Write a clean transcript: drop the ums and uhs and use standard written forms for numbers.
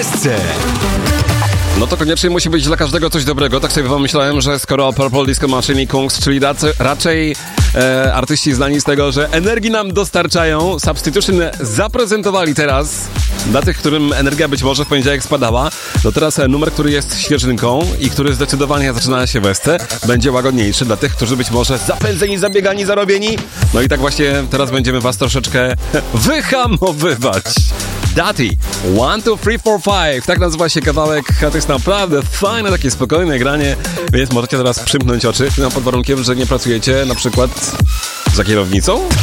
Wesce. No to koniecznie musi być dla każdego coś dobrego. Tak sobie pomyślałem, że skoro Purple Disco Machine i Kungs, czyli raczej artyści znani z tego, że energii nam dostarczają, Substitution zaprezentowali teraz dla tych, którym energia być może w poniedziałek spadała. To teraz numer, który jest świeżynką i który zdecydowanie zaczyna się Wesce, będzie łagodniejszy dla tych, którzy być może zapędzeni, zabiegani, zarobieni. No i tak właśnie teraz będziemy was troszeczkę wyhamowywać. Daty, 1, 2, 3, 4, 5. Tak nazywa się kawałek, a to jest naprawdę fajne, takie spokojne granie, więc możecie teraz przymknąć oczy, no pod warunkiem, że nie pracujecie na przykład za kierownicą.